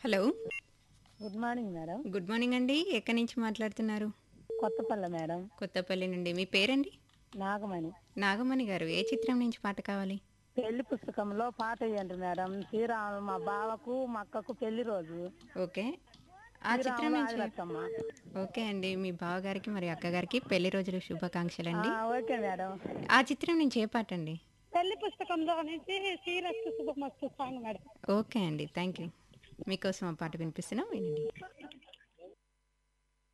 Hello. Good morning madam. Good morning అండి. ఎక్కడి నుంచి మాట్లాడుతున్నారు? కొత్తపల్లి మేడం. కొత్తపల్లి నుండి. మీ పేరండి? నాగమణి. నాగమణి గారు. ఏ చిత్రం నుంచి పాట కావాలి? పెళ్లి పుస్తకంలో పాట వేయండి మేడం. శ్రీరాములు మా బావకు మా అక్కకు పెళ్లి రోజు. ఓకే. ఆ చిత్రం శ్రీరాములు నుంచి. ఆదిలత్తమ్మ. ఓకే అండి. మీ బావగారికి మరియు అక్కగారికి పెళ్లి రోజుల శుభాకాంక్షలండి. Okay madam. ఆ చిత్రం నుంచి ఏ పాట అండి? పెళ్లి పుస్తకంలో నుంచి శ్రీరస్తు శుభమస్తు సాంగ్ మేడం. ఓకే అండి. Thank you. మీకోసం ఆ పాట వినిపిస్తున్నాం, వినండి.